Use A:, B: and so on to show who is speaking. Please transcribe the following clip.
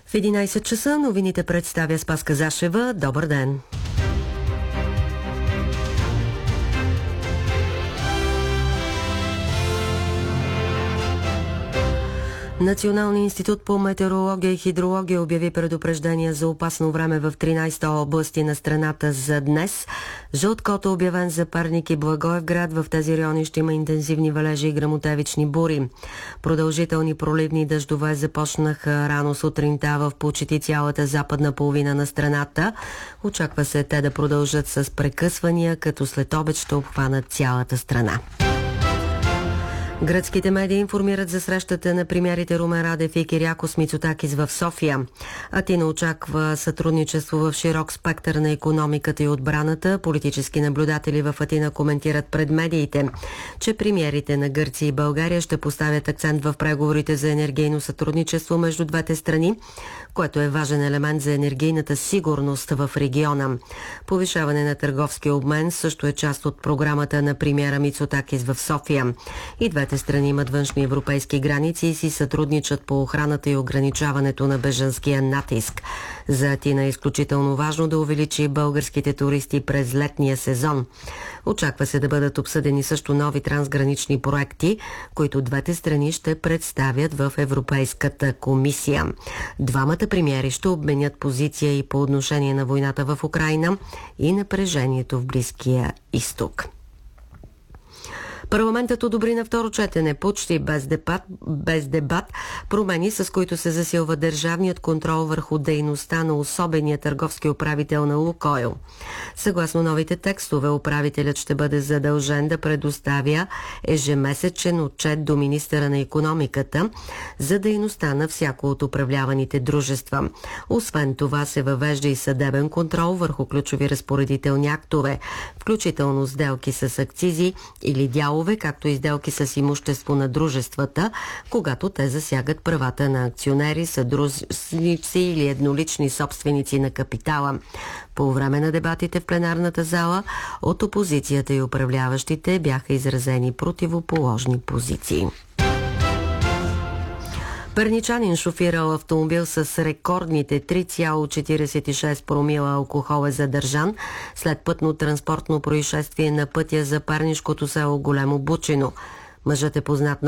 A: В 11 часа новините представя Спаска Зашева. Добър ден! Националният институт по метеорология и хидрология обяви предупреждение за опасно време в 13 области на страната за днес. Жълт код е обявен за Перник и Благоевград. В тези райони ще има интензивни валежи и гръмотевични бури. Продължителни проливни дъждове започнаха рано сутринта в почти цялата западна половина на страната. Очаква се те да продължат с прекъсвания, като след обед ще обхванат цялата страна. Гръцките медии информират за срещата на премиерите Румен Радев и Кириакос Мицотакис в София. Атина очаква сътрудничество в широк спектър на икономиката и отбраната. Политически наблюдатели в Атина коментират пред медиите, че премиерите на Гърция и България ще поставят акцент в преговорите за енергийно сътрудничество между двете страни, което е важен елемент за енергийната сигурност в региона. Повишаване на търговския обмен също е част от програмата на премиера Мицотакис в София. И двете страни имат външни европейски граници и си сътрудничат по охраната и ограничаването на бежанския натиск. За Атина е изключително важно да увеличи българските туристи през летния сезон. Очаква се да бъдат обсъдени също нови трансгранични проекти, които двете страни ще представят в Европейската комисия. Двамата премиери ще обменят позиция и по отношение на войната в Украйна и напрежението в Близкия изток. Парламентът одобри на второ четене почти без дебат промени, с които се засилва държавният контрол върху дейността на особения търговски управител на Лукойл. Съгласно новите текстове, управителят ще бъде задължен да предоставя ежемесечен отчет до министъра на икономиката за дейността на всяко от управляваните дружества. Освен това се въвежда и съдебен контрол върху ключови разпоредителни актове, включително сделки с акцизи или дялове, както и сделки с имущество на дружествата, когато те засягат правата на акционери, съдружници или еднолични собственици на капитала. По време на дебатите в пленарната зала от опозицията и управляващите бяха изразени противоположни позиции. Перничанин шофирал автомобил с рекордните 3,46 промила алкохол е задържан след пътно-транспортно происшествие на пътя за пернишкото село Големо Бучино. Мъжът е познат